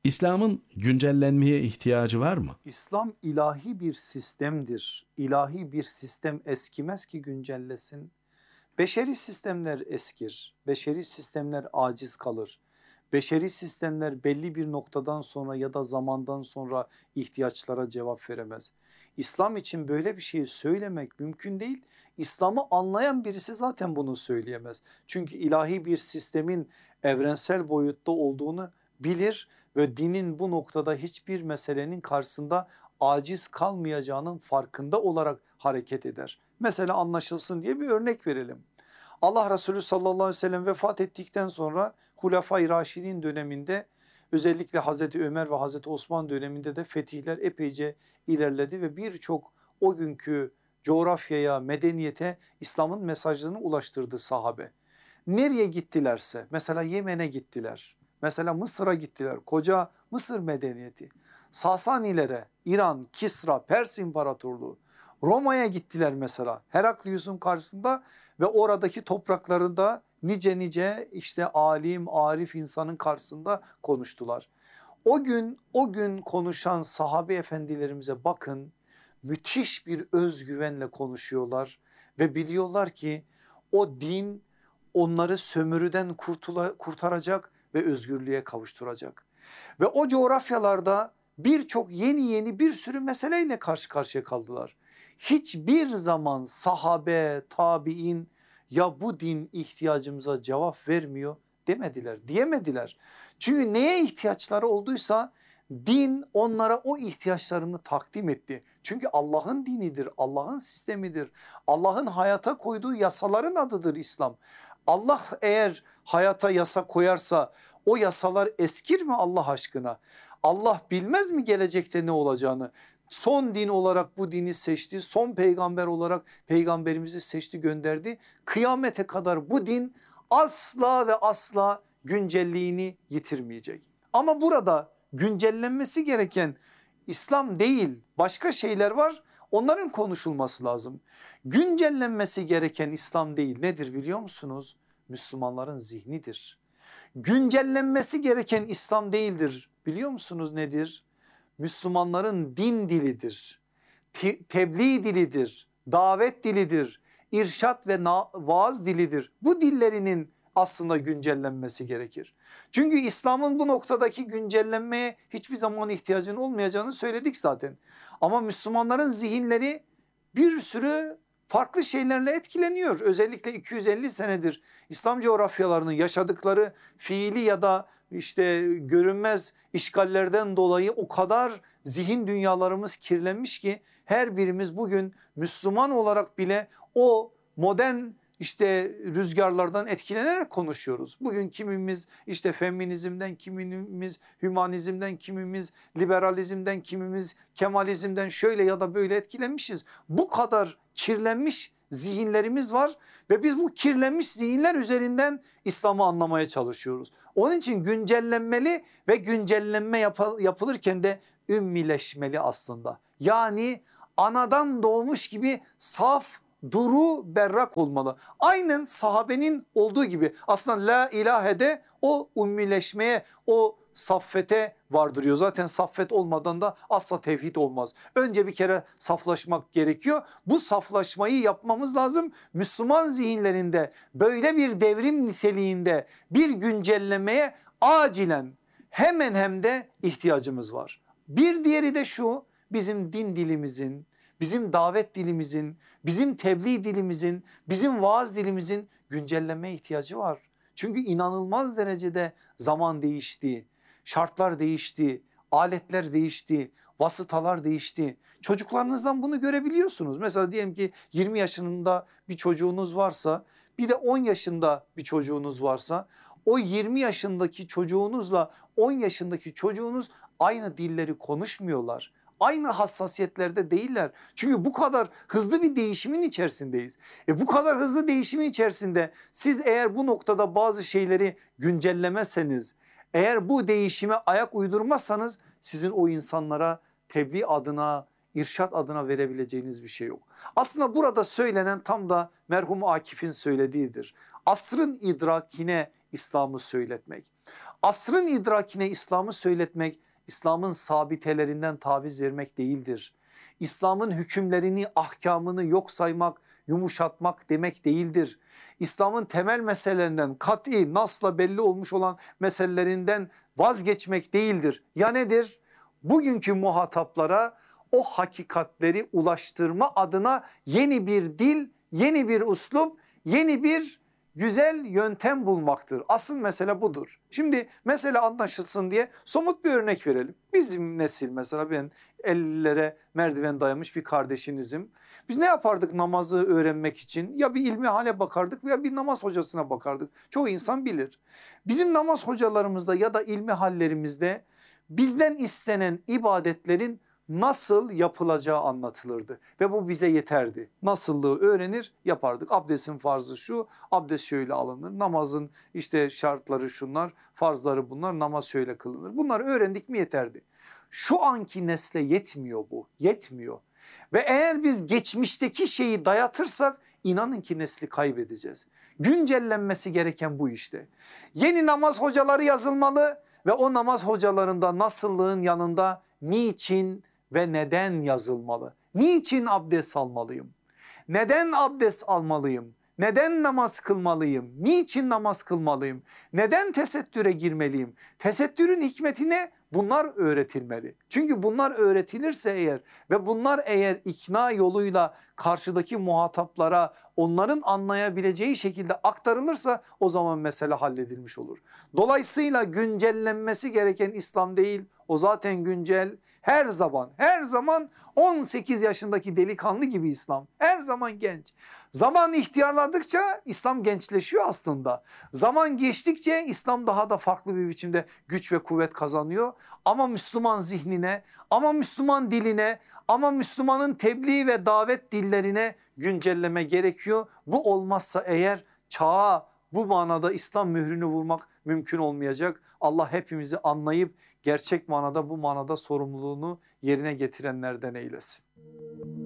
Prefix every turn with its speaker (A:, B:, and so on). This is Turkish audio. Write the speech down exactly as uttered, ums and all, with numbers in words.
A: İslam'ın güncellenmeye ihtiyacı var mı?
B: İslam ilahi bir sistemdir. İlahi bir sistem eskimez ki güncellesin. Beşeri sistemler eskir. Beşeri sistemler aciz kalır. Beşeri sistemler belli bir noktadan sonra ya da zamandan sonra ihtiyaçlara cevap veremez. İslam için böyle bir şeyi söylemek mümkün değil. İslam'ı anlayan birisi zaten bunu söyleyemez. Çünkü ilahi bir sistemin evrensel boyutta olduğunu bilir ve dinin bu noktada hiçbir meselenin karşısında aciz kalmayacağının farkında olarak hareket eder. Mesela anlaşılsın diye bir örnek verelim. Allah Resulü sallallahu aleyhi ve sellem vefat ettikten sonra Hulefai Raşidin döneminde, özellikle Hazreti Ömer ve Hazreti Osman döneminde de fetihler epeyce ilerledi ve birçok o günkü coğrafyaya, medeniyete İslam'ın mesajlarını ulaştırdı sahabe. Nereye gittilerse, mesela Yemen'e gittiler, mesela Mısır'a gittiler, koca Mısır medeniyeti, Sasanilere, İran, Kisra, Pers İmparatorluğu, Roma'ya gittiler mesela Heraklius'un karşısında ve oradaki topraklarında nice nice işte alim, arif insanın karşısında konuştular. O gün o gün konuşan sahabe efendilerimize bakın, müthiş bir özgüvenle konuşuyorlar ve biliyorlar ki o din onları sömürüden kurtula, kurtaracak ve özgürlüğe kavuşturacak. Ve o coğrafyalarda birçok yeni yeni bir sürü meseleyle karşı karşıya kaldılar. Hiçbir zaman sahabe, tabiin ya bu din ihtiyacımıza cevap vermiyor demediler, diyemediler. Çünkü neye ihtiyaçları olduysa din onlara o ihtiyaçlarını takdim etti. Çünkü Allah'ın dinidir, Allah'ın sistemidir. Allah'ın hayata koyduğu yasaların adıdır İslam. Allah eğer hayata yasa koyarsa o yasalar eskir mi Allah aşkına? Allah bilmez mi gelecekte ne olacağını? Son din olarak bu dini seçti. Son peygamber olarak peygamberimizi seçti, gönderdi. Kıyamete kadar bu din asla ve asla güncelliğini yitirmeyecek. Ama burada güncellenmesi gereken İslam değil, başka şeyler var. Onların konuşulması lazım. Güncellenmesi gereken İslam değil, nedir biliyor musunuz? Müslümanların zihnidir. Güncellenmesi gereken İslam değildir, biliyor musunuz nedir? Müslümanların din dilidir, te tebliğ dilidir, davet dilidir, irşat ve vaaz dilidir. Bu dillerinin aslında güncellenmesi gerekir. Çünkü İslam'ın bu noktadaki güncellenmeye hiçbir zaman ihtiyacının olmayacağını söyledik zaten. Ama Müslümanların zihinleri bir sürü farklı şeylerle etkileniyor. Özellikle iki yüz elli senedir İslam coğrafyalarının yaşadıkları fiili ya da işte görünmez işgallerden dolayı o kadar zihin dünyalarımız kirlenmiş ki her birimiz bugün Müslüman olarak bile o modern işte rüzgarlardan etkilenerek konuşuyoruz. Bugün kimimiz işte feminizmden, kimimiz hümanizmden, kimimiz liberalizmden, kimimiz kemalizmden şöyle ya da böyle etkilenmişiz. Bu kadar kirlenmiş zihinlerimiz var ve biz bu kirlenmiş zihinler üzerinden İslam'ı anlamaya çalışıyoruz. Onun için güncellenmeli ve güncellenme yap yapılırken de ümmileşmeli aslında. Yani anadan doğmuş gibi saf, duru, berrak olmalı. Aynen sahabenin olduğu gibi aslında la ilahe de o ummileşmeye, o saffete vardırıyor. Zaten saffet olmadan da asla tevhid olmaz. Önce bir kere saflaşmak gerekiyor. Bu saflaşmayı yapmamız lazım. Müslüman zihinlerinde böyle bir devrim niteliğinde bir güncellemeye acilen hemen hem de ihtiyacımız var. Bir diğeri de şu: bizim din dilimizin, bizim davet dilimizin, bizim tebliğ dilimizin, bizim vaaz dilimizin güncelleme ihtiyacı var. Çünkü inanılmaz derecede zaman değişti, şartlar değişti, aletler değişti, vasıtalar değişti. Çocuklarınızdan bunu görebiliyorsunuz. Mesela diyelim ki yirmi yaşında bir çocuğunuz varsa, bir de on yaşında bir çocuğunuz varsa, o yirmi yaşındaki çocuğunuzla on yaşındaki çocuğunuz aynı dilleri konuşmuyorlar. Aynı hassasiyetlerde değiller. Çünkü bu kadar hızlı bir değişimin içerisindeyiz. E bu kadar hızlı değişimin içerisinde siz eğer bu noktada bazı şeyleri güncellemezseniz, eğer bu değişime ayak uydurmazsanız sizin o insanlara tebliğ adına, irşat adına verebileceğiniz bir şey yok. Aslında burada söylenen tam da merhum Akif'in söylediğidir. Asrın idrakine İslam'ı söyletmek. Asrın idrakine İslam'ı söyletmek, İslam'ın sabitelerinden taviz vermek değildir. İslam'ın hükümlerini, ahkamını yok saymak, yumuşatmak demek değildir. İslam'ın temel meselelerinden, kat'i, nasla belli olmuş olan meselelerinden vazgeçmek değildir. Ya nedir? Bugünkü muhataplara o hakikatleri ulaştırma adına yeni bir dil, yeni bir üslup, yeni bir güzel yöntem bulmaktır. Asıl mesele budur. Şimdi mesele anlaşılsın diye somut bir örnek verelim. Bizim nesil, mesela ben ellilere merdiven dayamış bir kardeşinizim. Biz ne yapardık namazı öğrenmek için? Ya bir ilmihale bakardık veya bir namaz hocasına bakardık. Çoğu insan bilir. Bizim namaz hocalarımızda ya da ilmihallerimizde bizden istenen ibadetlerin nasıl yapılacağı anlatılırdı ve bu bize yeterdi. Nasıllığı öğrenir yapardık. Abdestin farzı şu, abdest şöyle alınır. Namazın işte şartları şunlar, farzları bunlar, namaz şöyle kılınır. Bunları öğrendik mi yeterdi. Şu anki nesle yetmiyor bu, yetmiyor. Ve eğer biz geçmişteki şeyi dayatırsak inanın ki nesli kaybedeceğiz. Güncellenmesi gereken bu işte. Yeni namaz hocaları yazılmalı ve o namaz hocalarında nasıllığın yanında niçin ve neden yazılmalı? Niçin abdest almalıyım? Neden abdest almalıyım? Neden namaz kılmalıyım? Niçin namaz kılmalıyım? Neden tesettüre girmeliyim? Tesettürün hikmeti ne? Bunlar öğretilmeli. Çünkü bunlar öğretilirse eğer ve bunlar eğer ikna yoluyla karşıdaki muhataplara onların anlayabileceği şekilde aktarılırsa o zaman mesele halledilmiş olur. Dolayısıyla güncellenmesi gereken İslam değil, o zaten güncel. Her zaman her zaman on sekiz yaşındaki delikanlı gibi İslam, her zaman genç. Zaman ihtiyarladıkça İslam gençleşiyor aslında. Zaman geçtikçe İslam daha da farklı bir biçimde güç ve kuvvet kazanıyor. Ama Müslüman zihnine, ama Müslüman diline, ama Müslümanın tebliğ ve davet dillerine güncelleme gerekiyor. Bu olmazsa eğer çağa bu manada İslam mührünü vurmak mümkün olmayacak. Allah hepimizi anlayıp gerçek manada bu manada sorumluluğunu yerine getirenlerden eylesin.